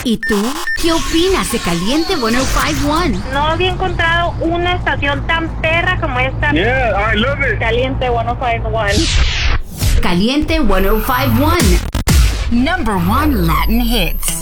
¿Y tú? ¿Qué opinas de Caliente 105.1? No había encontrado una estación tan perra como esta. Yeah, I love it. Caliente 105.1. Caliente 105.1. Number 1 Latin hits.